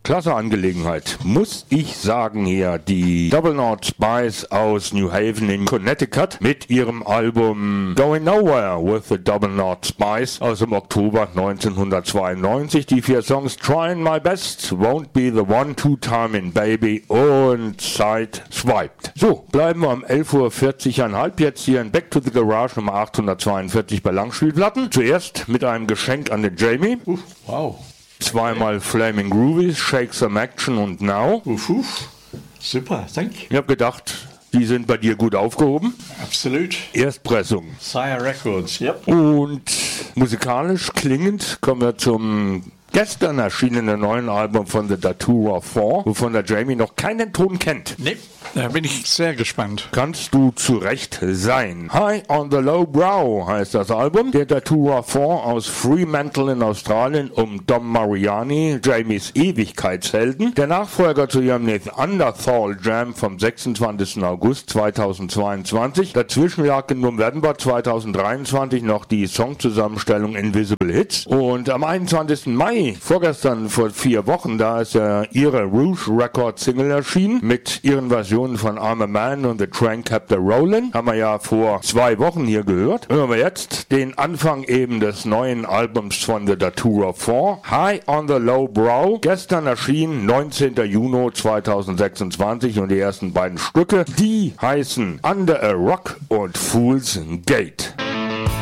Klasse Angelegenheit, muss ich sagen hier. Die Double Knot Spice aus New Haven in Connecticut mit ihrem Album Going Nowhere with the Double Knot Spice aus dem Oktober 1992. Die 4 Songs Trying My Best, Won't Be the One, Two Timin' Baby und Side Swiped. So, bleiben wir um 11.40 Uhr jetzt hier in Back to the Garage Nummer 842 bei Langspielplatten. Zuerst mit einem Geschenk an den Jamie. Wow. Zweimal Flaming Groovies, Shake Some Action und Now. Super, danke. Ich habe gedacht, die sind bei dir gut aufgehoben. Absolut. Erstpressung. Sire Records, yep. Und musikalisch klingend kommen wir zum gestern erschienenen neuen Album von The Datura 4, wovon der Jamie noch keinen Ton kennt. Nee, da bin ich sehr gespannt. Kannst du zu Recht sein. High on the Low Brow heißt das Album. Der Datura 4 aus Fremantle in Australien um Dom Mariani, Jamies Ewigkeitshelden. Der Nachfolger zu ihrem Neanderthal Jam vom 26. August 2022. Dazwischen lag im November 2023 noch die Songzusammenstellung Invisible Hits. Und am 21. Mai, vorgestern vor 4 Wochen, da ist ja ihre Rouge Record Single erschienen mit ihren Versionen von I'm a Man und The Train Kept a Rollin'. Haben wir ja vor 2 Wochen hier gehört. Hören wir jetzt den Anfang eben des neuen Albums von The Datura 4. High on the Low Brow. Gestern erschien 19. Juni 2026 und die ersten beiden Stücke, die heißen Under a Rock und Fool's Gate.